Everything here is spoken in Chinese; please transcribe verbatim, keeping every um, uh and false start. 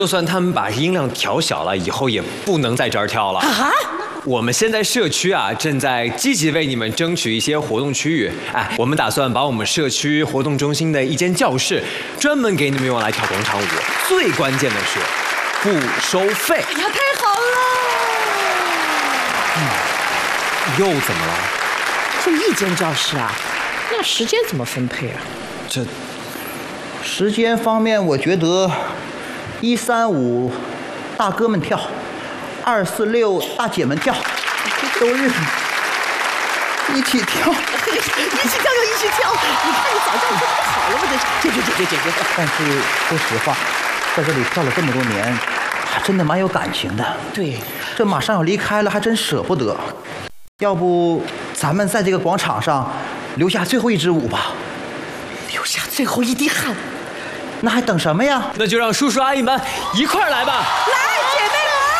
就算他们把音量调小了，以后也不能在这儿跳了。啊！我们现在社区啊，正在积极为你们争取一些活动区域。哎，我们打算把我们社区活动中心的一间教室，专门给你们用来跳广场舞。最关键的是，不收费。 哎呀，太好了！ 嗯，又怎么了？ 就一间教室啊，那时间怎么分配啊？ 这时间方面，我觉得一三五大哥们跳。二四六大姐们跳，周日一起跳， 一起跳就一起跳。你看你早上已经不好了，不得解决解决解决。 但是说实话，在这里跳了这么多年，还真的蛮有感情的。 对， 这马上要离开了，还真舍不得。要不咱们在这个广场上留下最后一支舞吧？ 留下最后一滴汗。 那还等什么呀？ 那就让叔叔阿姨们一块儿来吧。 来。